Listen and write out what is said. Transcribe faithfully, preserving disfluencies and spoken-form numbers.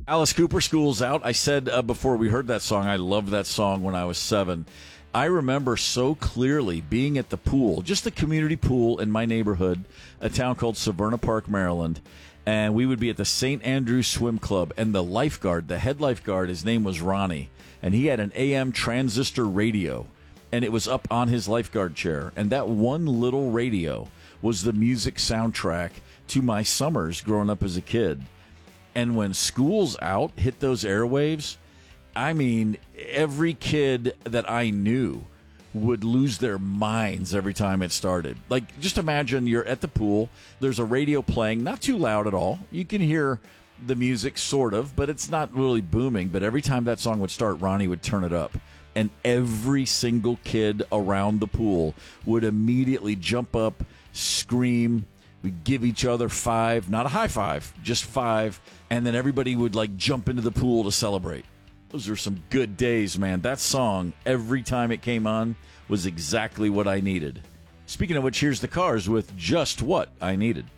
Alice Cooper, School's Out. I said uh, before we heard that song, I loved that song when I was seven. I remember so clearly being at the pool, just the community pool in my neighborhood, a town called Severna Park, Maryland, and we would be at the Saint Andrews Swim Club, and the lifeguard, the head lifeguard, his name was Ronnie, and he had an A M transistor radio, and it was up on his lifeguard chair, and that one little radio was the music soundtrack to my summers growing up as a kid. And when School's Out hit those airwaves, I mean, every kid that I knew would lose their minds every time it started. Like, just imagine you're at the pool, there's a radio playing, not too loud at all. You can hear the music, sort of, but it's not really booming. But every time that song would start, Ronnie would turn it up. And every single kid around the pool would immediately jump up, scream. We'd give each other five, not a high five, just five. And then everybody would, like, jump into the pool to celebrate. Those are some good days, man. That song, every time it came on, was exactly what I needed. Speaking of which, here's the Cars with Just What I Needed.